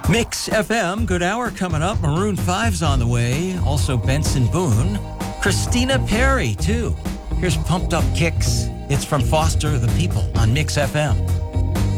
Mix FM, good hour coming up. Maroon 5's on the way. Also Benson Boone. Christina Perri, too. Here's Pumped Up Kicks. It's from Foster the People on Mix FM.